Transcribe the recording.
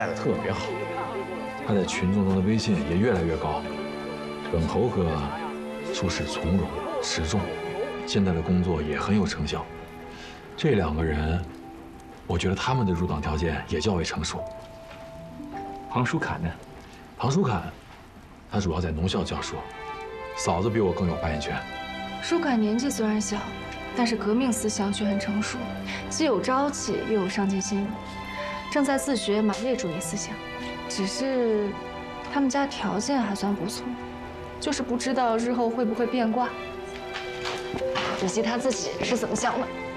带的特别好，他在群众中的威信也越来越高。本侯哥处事从容持重，现在的工作也很有成效。这2个人，我觉得他们的入党条件也较为成熟。 庞书侃呢？ 庞书侃，他主要在农校教书，嫂子比我更有发言权。 书侃年纪虽然小，但是革命思想却很成熟，既有朝气又有上进心，正在自学马列主义思想。只是他们家条件还算不错，就是不知道日后会不会变卦。可惜他自己是怎么想的。